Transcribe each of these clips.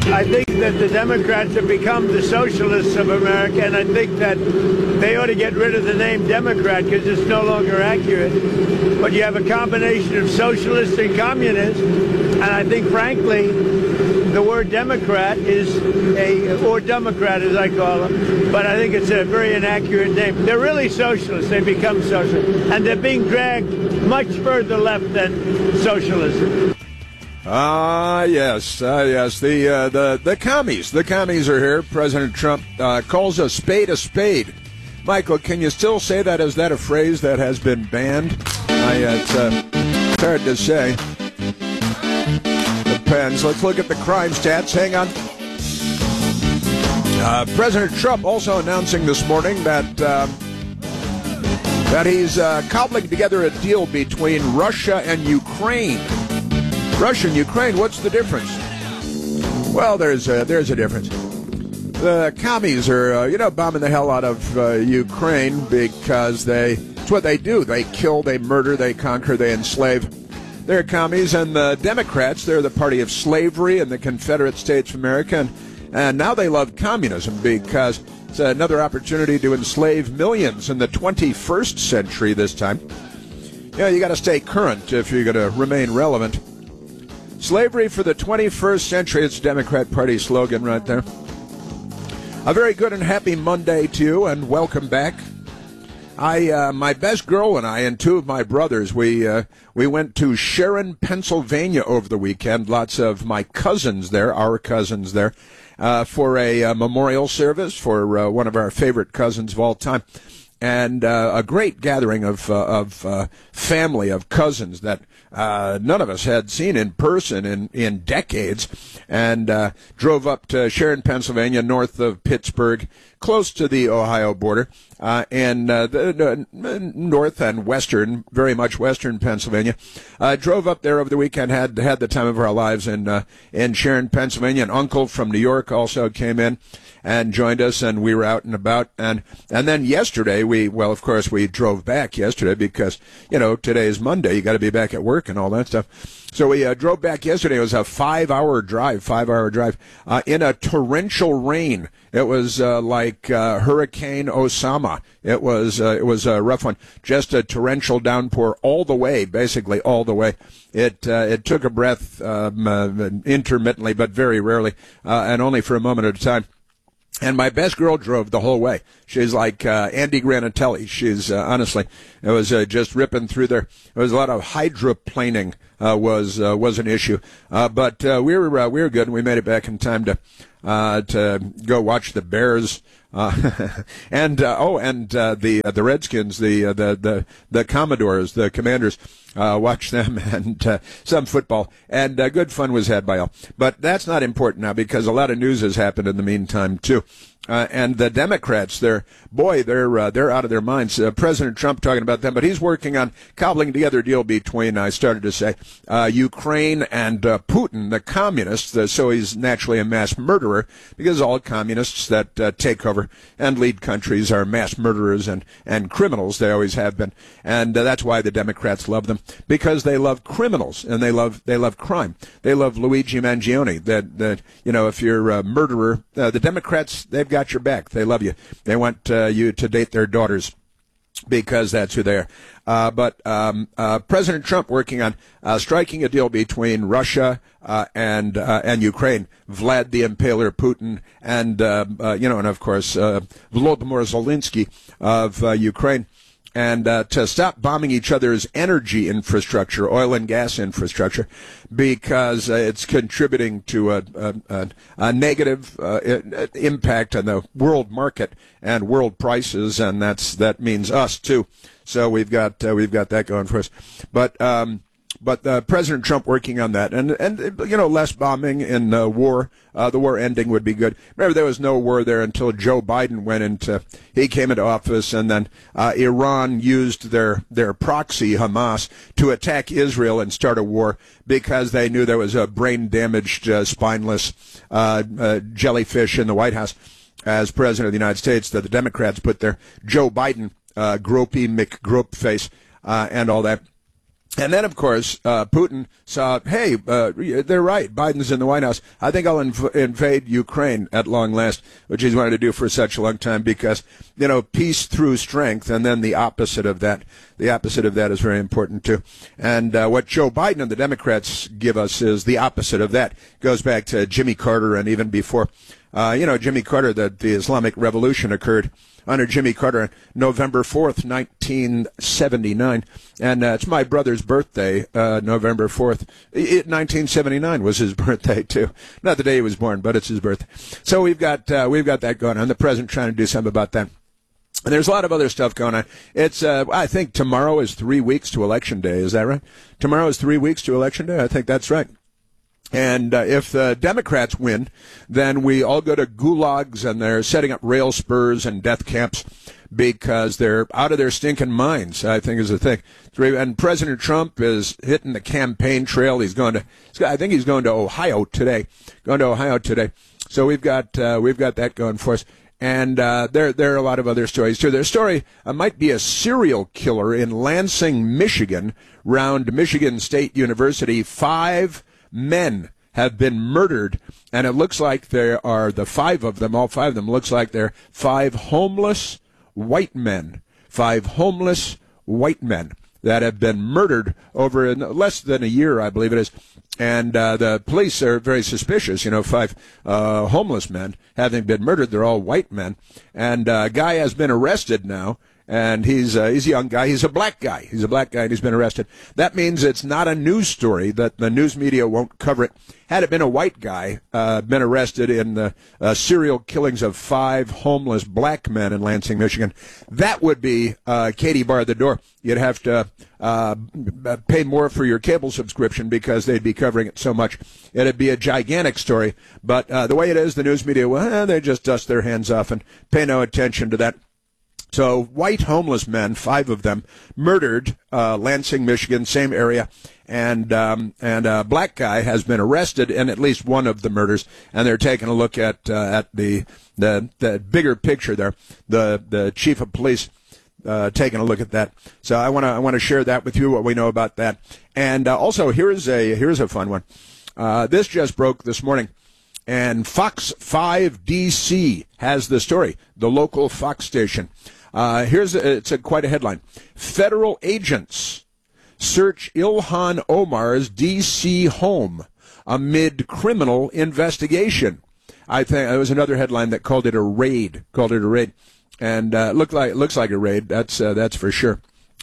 I think that the Democrats have become the socialists of America, and I think that they ought to get rid of the name Democrat because it's no longer accurate. But you have a combination of socialists and communists, and I think, frankly, the word Democrat or Democrat as I call them, but I think it's a very inaccurate name. They're really socialists. They become socialists, and they're being dragged much further left than socialism. Yes. The commies. The commies are here. President Trump calls a spade a spade. Michael, can you still say that? Is that a phrase that has been banned? It's hard to say. Depends. Let's look at the crime stats. Hang on. President Trump also announcing this morning that he's cobbling together a deal between Russia and Ukraine. Russia and Ukraine, what's the difference? Well, there's a difference. The commies are, bombing the hell out of Ukraine because it's what they do. They kill, they murder, they conquer, they enslave. They're commies, and the Democrats, they're the party of slavery in the Confederate States of America, and now they love communism because it's another opportunity to enslave millions in the 21st century this time. You got to stay current if you're going to remain relevant. Slavery for the 21st century, it's Democrat Party slogan right there. A very good and happy Monday to you, and welcome back. My best girl and I and two of my brothers, we went to Sharon, Pennsylvania over the weekend. Lots of my cousins there, our cousins there, for a memorial service for one of our favorite cousins of all time. And a great gathering of family, of cousins that none of us had seen in person in decades, and drove up to Sharon, Pennsylvania, north of Pittsburgh, close to the Ohio border, and the north and western, very much western Pennsylvania. Drove up there over the weekend, had the time of our lives in Sharon, Pennsylvania. An uncle from New York also came in and joined us, and we were out and about. And then yesterday, of course, we drove back yesterday because, today is Monday. You got to be back at work and all that stuff. So we drove back yesterday. It was a 5-hour drive, in a torrential rain. It was like Hurricane Osama. It was a rough one. Just a torrential downpour all the way, basically all the way. It took a breath intermittently, but very rarely, and only for a moment at a time. And my best girl drove the whole way. She's like Andy Granatelli. She's honestly, it was just ripping through there. There was a lot of hydroplaning was an issue, but we were good, and we made it back in time to go watch the Bears. And the Redskins, the Commodores, the Commanders, watch them, and some football, and good fun was had by all. But that's not important now because a lot of news has happened in the meantime too. And the Democrats, they're out of their minds. President Trump talking about them, but he's working on cobbling together a deal between, I started to say, Ukraine and Putin, the communists. So he's naturally a mass murderer because all communists that take over and lead countries are mass murderers and criminals. They always have been, and that's why the Democrats love them, because they love criminals and they love crime. They love Luigi Mangione. That if you're a murderer, the Democrats, they've got your back. They love you. They want you to date their daughters because that's who they are. But President Trump working on striking a deal between Russia and Ukraine, Vlad the Impaler Putin, and of course Volodymyr Zelensky of Ukraine. And to stop bombing each other's energy infrastructure, oil and gas infrastructure, because it's contributing to a negative impact on the world market and world prices, and that means us too. So we've got that going for us. But President Trump working on that, and less bombing in war. The war ending would be good. Remember, there was no war there until Joe Biden he came into office, and then Iran used their proxy, Hamas, to attack Israel and start a war because they knew there was a brain-damaged, spineless jellyfish in the White House as President of the United States. That the Democrats put their Joe Biden, gropey McGrope face, and all that. And then, of course, Putin saw, hey, they're right. Biden's in the White House. I think I'll invade Ukraine at long last, which he's wanted to do for such a long time because, peace through strength, and then the opposite of that. The opposite of that is very important, too. And what Joe Biden and the Democrats give us is the opposite of that. Goes back to Jimmy Carter and even before. Jimmy Carter, the Islamic Revolution occurred under Jimmy Carter on November 4th, 1979. And it's my brother's birthday, November 4th. 1979 was his birthday, too. Not the day he was born, but it's his birthday. So we've got that going on. The president trying to do something about that. And there's a lot of other stuff going on. It's, I think tomorrow is 3 weeks to Election Day. Is that right? Tomorrow is 3 weeks to Election Day? I think that's right. And if the Democrats win, then we all go to gulags and they're setting up rail spurs and death camps because they're out of their stinking minds, I think is the thing. And President Trump is hitting the campaign trail. I think he's going to Ohio today. So we've got that going for us. And there are a lot of other stories, too. Their story might be a serial killer in Lansing, Michigan, round Michigan State University. 5 men have been murdered, and it looks like there are all 5 of them, looks like they're 5 homeless white men. 5 homeless white men that have been murdered over in less than a year, I believe it is. And the police are very suspicious, 5 homeless men having been murdered. They're all white men. And a guy has been arrested now. And he's a young guy. He's a black guy. And he's been arrested. That means it's not a news story, that the news media won't cover it. Had it been a white guy, been arrested in the serial killings of 5 homeless black men in Lansing, Michigan, that would be Katie bar the door. You'd have to pay more for your cable subscription because they'd be covering it so much. It'd be a gigantic story. But the way it is, the news media, they just dust their hands off and pay no attention to that. So white homeless men, 5 of them, murdered, Lansing, Michigan, same area, and a black guy has been arrested in at least one of the murders, and they're taking a look at the bigger picture there. The chief of police taking a look at that. So I want to share that with you, what we know about that, and also here's a fun one. This just broke this morning. And Fox 5 DC has the story, the local Fox station. It's quite a headline. Federal agents search Ilhan Omar's DC home amid criminal investigation. I think it was another headline that called it a raid. And looks like a raid. That's for sure.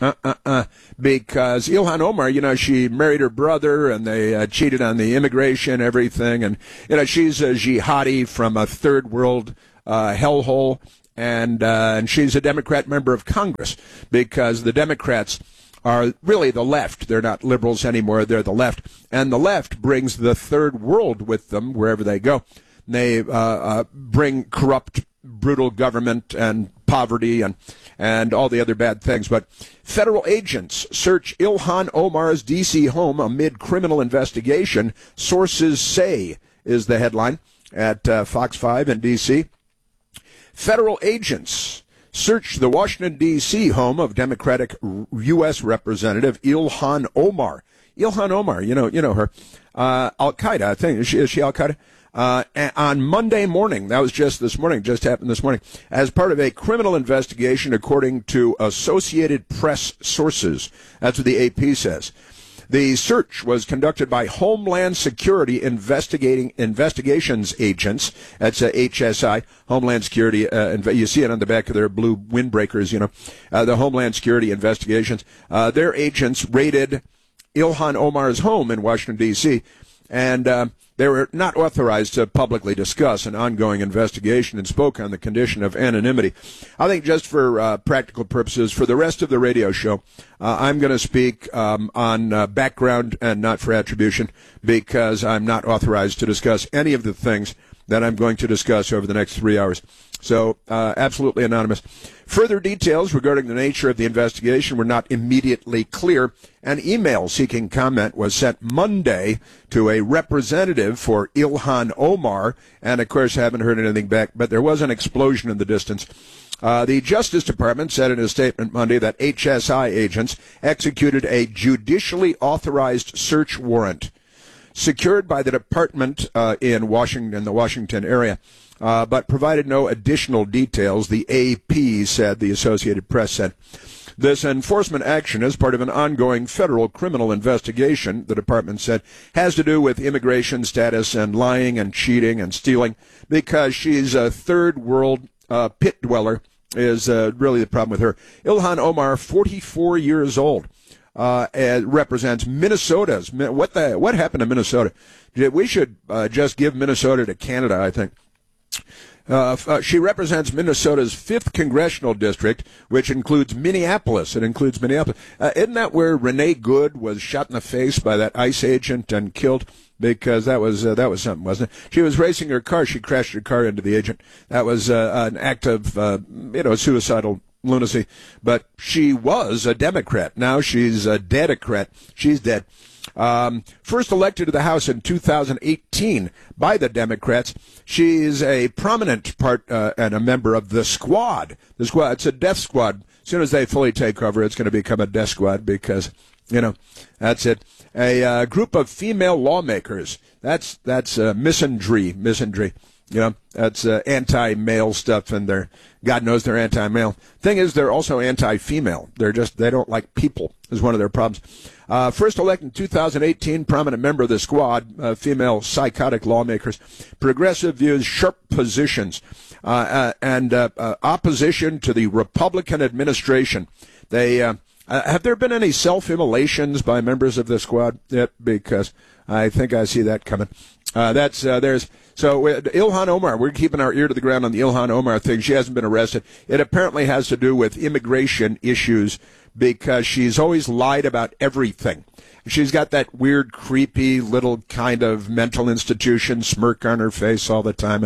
Because Ilhan Omar, she married her brother and they cheated on the immigration, everything. And, she's a jihadi from a third world hellhole. And she's a Democrat member of Congress because the Democrats are really the left. They're not liberals anymore. They're the left. And the left brings the third world with them wherever they go. They bring corrupt, brutal government and poverty and all the other bad things. But federal agents search Ilhan Omar's D.C. home amid criminal investigation, sources say, is the headline at Fox 5 in D.C. Federal agents searched the Washington, D.C. home of Democratic U.S. Representative Ilhan Omar. Ilhan Omar, you know her. Al-Qaeda, I think. Is she Al-Qaeda? On Monday morning, that was just happened this morning, as part of a criminal investigation, according to Associated Press sources. That's what the AP says. The search was conducted by Homeland Security Investigations Agents. That's HSI, Homeland Security. You see it on the back of their blue windbreakers, the Homeland Security Investigations. Their agents raided Ilhan Omar's home in Washington, D.C., and they were not authorized to publicly discuss an ongoing investigation and spoke on the condition of anonymity. I think just for practical purposes, for the rest of the radio show, I'm going to speak on background and not for attribution because I'm not authorized to discuss any of the things that I'm going to discuss over the next 3 hours. So, absolutely anonymous. Further details regarding the nature of the investigation were not immediately clear. An email seeking comment was sent Monday to a representative for Ilhan Omar, and of course haven't heard anything back, but there was an explosion in the distance. The Justice Department said in a statement Monday that HSI agents executed a judicially authorized search warrant secured by the department in the Washington area, but provided no additional details, the AP said, the Associated Press said. This enforcement action is part of an ongoing federal criminal investigation, the department said, has to do with immigration status and lying and cheating and stealing, because she's a third world pit dweller is really the problem with her. Ilhan Omar, 44 years old, represents Minnesota's. What happened to Minnesota? We should just give Minnesota to Canada, I think. She represents Minnesota's 5th congressional district, which includes Minneapolis. It includes Minneapolis. Isn't that where Renee Good was shot in the face by that ICE agent and killed? Because that was something, wasn't it? She was racing her car. She crashed her car into the agent. That was an act of, suicidal lunacy. But she was a Democrat. Now she's a Dedocrat. She's dead. First elected to the House in 2018 by the Democrats, she's a prominent part and a member of the Squad. The Squad, it's a death squad. As soon as they fully take over, it's going to become a death squad because, that's it. A group of female lawmakers. That's misandry. That's anti-male stuff, and God knows they're anti-male. Thing is, they're also anti-female. They don't like people, is one of their problems. First elected in 2018, prominent member of the Squad, female psychotic lawmakers, progressive views, sharp positions, and opposition to the Republican administration. They have there been any self-immolations by members of the Squad yet? Because I think I see that coming. So Ilhan Omar, we're keeping our ear to the ground on the Ilhan Omar thing. She hasn't been arrested. It apparently has to do with immigration issues because she's always lied about everything. She's got that weird, creepy little kind of mental institution smirk on her face all the time.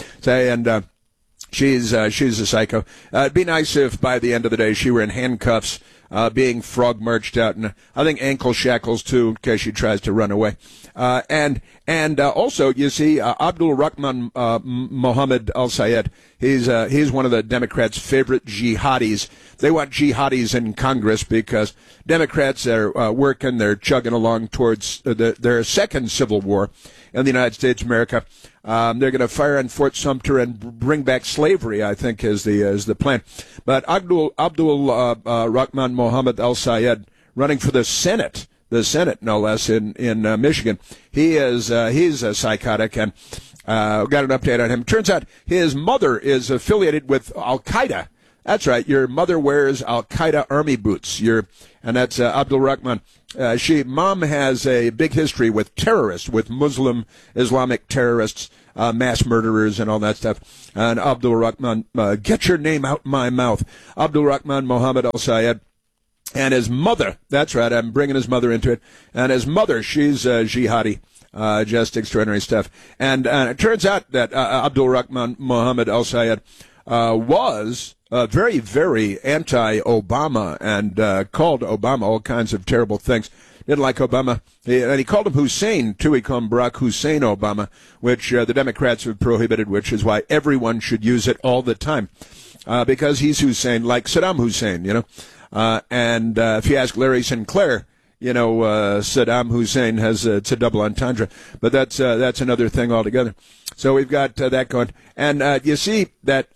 She's a psycho. It'd be nice if by the end of the day she were in handcuffs, being frog marched out, and I think ankle shackles too, in case she tries to run away. And also, you see, Abdul Rahman Mohammed Al Sayed. He's one of the Democrats' favorite jihadis. They want jihadis in Congress because Democrats are working. They're chugging along towards their second civil war in the United States of America. They're going to fire on Fort Sumter and bring back slavery, I think, is the plan. But Abdul Rahman Mohammed Al Sayed running for the Senate no less in Michigan. He's a psychotic, and got an update on him. Turns out his mother is affiliated with Al Qaeda. That's right. Your mother wears Al Qaeda army boots. And that's Abdul Rahman. Mom has a big history with terrorists, with Muslim Islamic terrorists, mass murderers, and all that stuff. And Abdul Rahman, get your name out my mouth. Abdul Rahman Mohammed Al Sayed. And his mother, that's right, I'm bringing his mother into it. And his mother, she's jihadi, just extraordinary stuff. And it turns out that Abdul Rahman Mohammed Al Sayed was very, very anti-Obama and called Obama all kinds of terrible things. Didn't like Obama. And he called him Hussein, too. He called him Barack Hussein Obama, which the Democrats have prohibited, which is why everyone should use it all the time. Because he's Hussein, like Saddam Hussein, And if you ask Larry Sinclair, Saddam Hussein it's a double entendre. But that's another thing altogether. So we've got that going. And you see that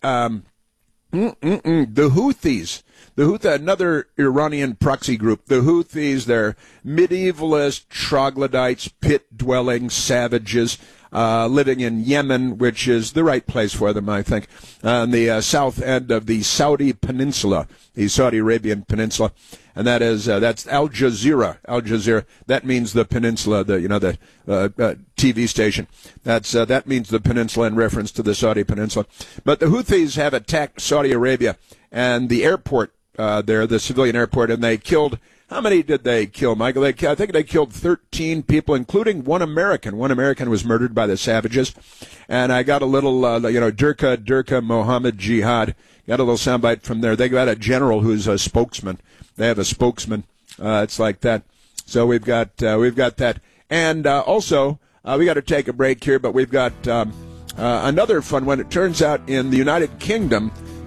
the Houthis, another Iranian proxy group, the Houthis, they're medievalist, troglodytes, pit-dwelling savages living in Yemen, which is the right place for them, I think, on the south end of the Saudi Peninsula, the Saudi Arabian Peninsula. And that's Al Jazeera. Al Jazeera. That means the peninsula, the TV station. That means the peninsula in reference to the Saudi peninsula. But the Houthis have attacked Saudi Arabia and the airport there, the civilian airport, and they killed. How many did they kill, Michael? I think they killed 13 people, including one American. One American was murdered by the savages. And I got a little, Durka Mohammed Jihad. Got a little soundbite from there. They got a general who's a spokesman. They have a spokesman. It's like that. So we've got that. And also, we got to take a break here, but we've got another fun one. It turns out in the United Kingdom,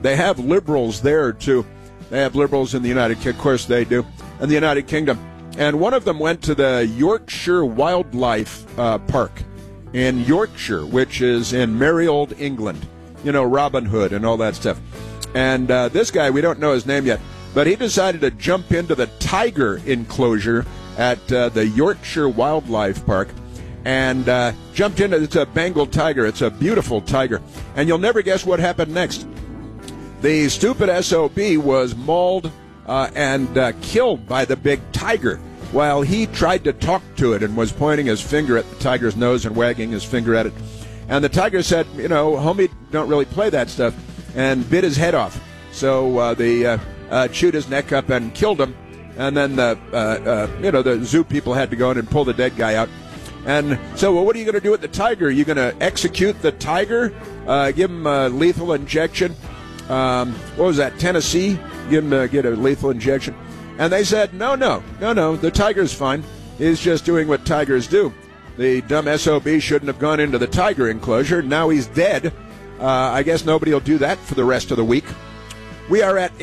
they have liberals there, too. They have liberals in the United Kingdom. Of course they do. In the United Kingdom. And one of them went to the Yorkshire Wildlife Park in Yorkshire, which is in merry old England. You know, Robin Hood and all that stuff. And this guy, we don't know his name yet, but he decided to jump into the tiger enclosure at the Yorkshire Wildlife Park and jumped into it's a Bengal tiger. It's a beautiful tiger. And you'll never guess what happened next. The stupid SOB was mauled and killed by the big tiger while he tried to talk to it and was pointing his finger at the tiger's nose and wagging his finger at it. And the tiger said, you know, homie, don't really play that stuff, and bit his head off. So they chewed his neck up and killed him. And then the zoo people had to go in and pull the dead guy out. And so, well, what are you going to do with the tiger? Are you going to execute the tiger? Give him a lethal injection? What was that, Tennessee? Get a lethal injection. And they said, no, the tiger's fine. He's just doing what tigers do. The dumb SOB shouldn't have gone into the tiger enclosure. Now he's dead. I guess nobody will do that for the rest of the week. We are at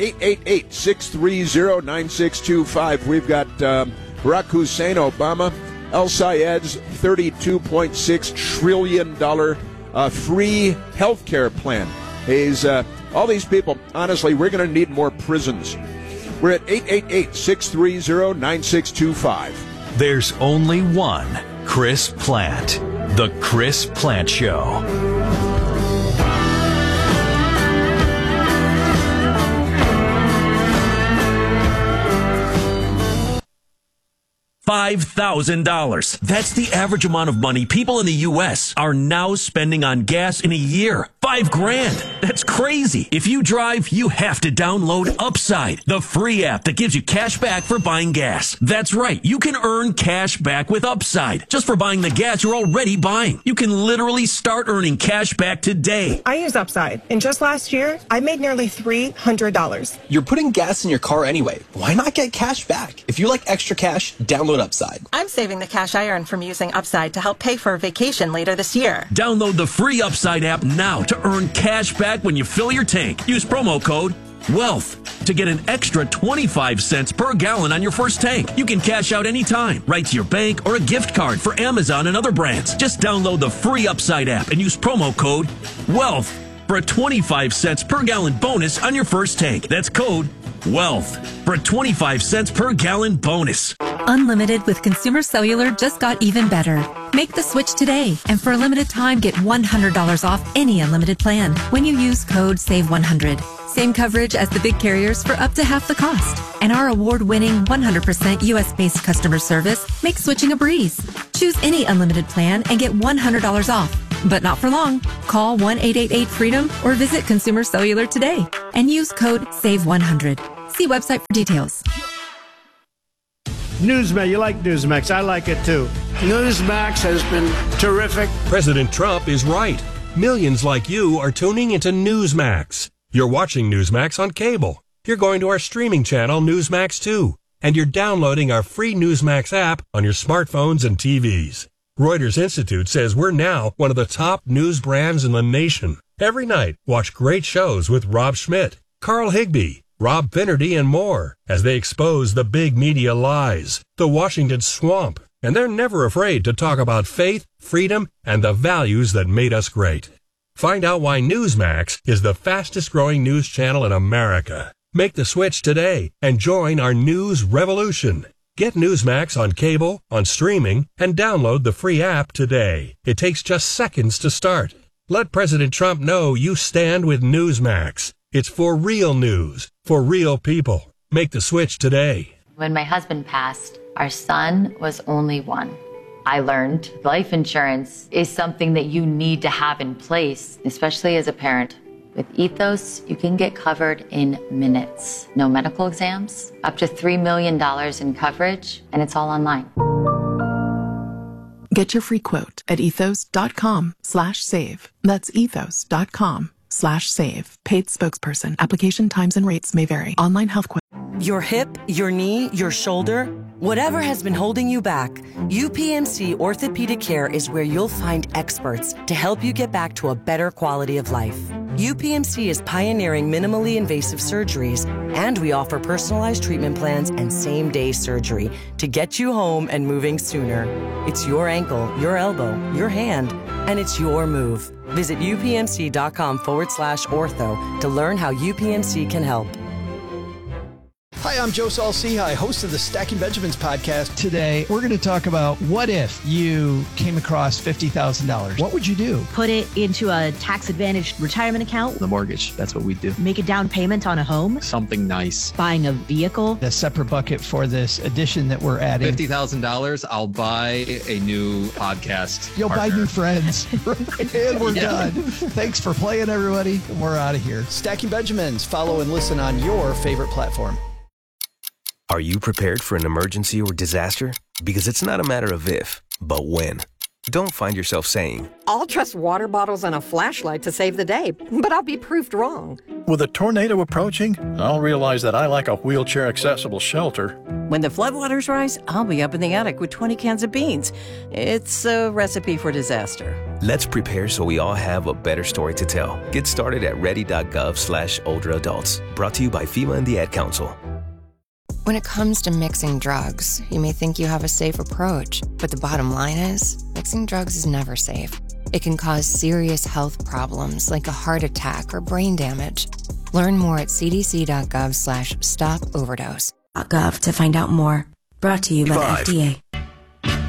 888-630-9625. We've got Barack Hussein Obama, El Sayed's $32.6 trillion free health care plan. He's all these people, honestly, we're going to need more prisons. We're at 888-630-9625. There's only one Chris Plant. The Chris Plant Show. $5,000. That's the average amount of money people in the U.S. are now spending on gas in a year. $5,000. That's crazy. If you drive, you have to download Upside, the free app that gives you cash back for buying gas. That's right. You can earn cash back with Upside just for buying the gas you're already buying. You can literally start earning cash back today. I use Upside, and just last year, I made nearly $300. You're putting gas in your car anyway. Why not get cash back? If you like extra cash, download Upside. I'm saving the cash I earn from using Upside to help pay for a vacation later this year. Download the free Upside app now to earn cash back when you fill your tank. Use promo code WEALTH to get an extra 25 cents per gallon on your first tank. You can cash out anytime, right to your bank or a gift card for Amazon and other brands. Just download the free Upside app and use promo code WEALTH for a 25 cents per gallon bonus on your first tank. That's code WEALTH for a 25 cents per gallon bonus. Unlimited with Consumer Cellular just got even better. Make the switch today, and for a limited time, get $100 off any unlimited plan when you use code SAVE100. Same coverage as the big carriers for up to half the cost. And our award-winning 100% U.S.-based customer service makes switching a breeze. Choose any unlimited plan and get $100 off. But not for long. Call 1-888-FREEDOM or visit Consumer Cellular today and use code SAVE100. See website for details. Newsmax, you like Newsmax. I like it too. Newsmax has been terrific. President Trump is right. Millions like you are tuning into Newsmax. You're watching Newsmax on cable. You're going to our streaming channel, Newsmax 2. And you're downloading our free Newsmax app on your smartphones and TVs. Reuters Institute says we're now one of the top news brands in the nation. Every night, watch great shows with Rob Schmidt, Carl Higbie, Rob Finnerty, and more as they expose the big media lies, the Washington swamp, and they're never afraid to talk about faith, freedom, and the values that made us great. Find out why Newsmax is the fastest growing news channel in America. Make the switch today and join our news revolution. Get Newsmax on cable, on streaming, and download the free app today. It takes just seconds to start. Let President Trump know you stand with Newsmax. It's for real news, for real people. Make the switch today. When my husband passed, our son was only one. I learned life insurance is something that you need to have in place, especially as a parent. With Ethos, you can get covered in minutes. No medical exams, up to $3 million in coverage, and it's all online. Get your free quote at ethos.com/save. That's ethos.com/save. Paid spokesperson. Application times and rates may vary. Online health quote. Your hip, your knee, your shoulder, whatever has been holding you back, UPMC Orthopedic Care is where you'll find experts to help you get back to a better quality of life. UPMC is pioneering minimally invasive surgeries, and we offer personalized treatment plans and same-day surgery to get you home and moving sooner. It's your ankle, your elbow, your hand, and it's your move. Visit upmc.com/ortho to learn how UPMC can help. Hi, I'm Joe Saul-Sehy, host of the Stacking Benjamins podcast. Today, we're going to talk about what if you came across $50,000? What would you do? Put it into a tax-advantaged retirement account. The mortgage, that's what we do. Make a down payment on a home. Something nice. Buying a vehicle. A separate bucket for this addition that we're adding. $50,000, I'll buy a new podcast You'll partner. buy new friends. And we're done. Thanks for playing, everybody. We're out of here. Stacking Benjamins. Follow and listen on your favorite platform. Are you prepared for an emergency or disaster? Because it's not a matter of if, but when. Don't find yourself saying, I'll trust water bottles and a flashlight to save the day, but I'll be proved wrong. With a tornado approaching, I'll realize that I like a wheelchair-accessible shelter. When the floodwaters rise, I'll be up in the attic with 20 cans of beans. It's a recipe for disaster. let's prepare so we all have a better story to tell. Get started at ready.gov/older adults. Brought to you by FEMA and the Ad Council. When it comes to mixing drugs, you may think you have a safe approach, but the bottom line is, mixing drugs is never safe. It can cause serious health problems like a heart attack or brain damage. Learn more at cdc.gov/stopoverdose. .gov to find out more. Brought to you by FDA.